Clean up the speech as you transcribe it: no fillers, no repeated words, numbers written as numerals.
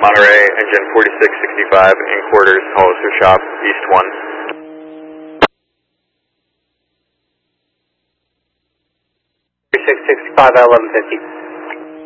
Monterey, engine 4665, in quarters, Hollister Shop, East 1. 4665 at 1150.